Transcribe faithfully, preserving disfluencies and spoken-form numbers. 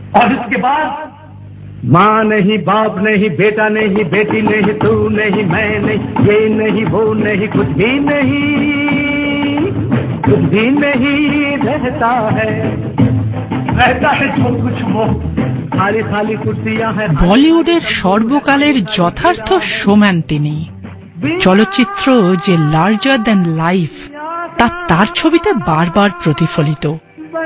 और इसके बाद माँ नहीं, बाप नहीं, बेटा नहीं, बेटी नहीं, तू नहीं, मैं नहीं, ये नहीं, वो नहीं, कुछ भी नहीं, कुछ भी नहीं रहता है, रहता है जो कुछ वो खाली खाली कुर्सियां हैं। বলিউডের সর্বকালের যথার্থ শোম্যান তিনি। চলচ্চিত্র যে লার্জার দ্যান লাইফ তা তার ছবিতে বারবার প্রতিফলিত।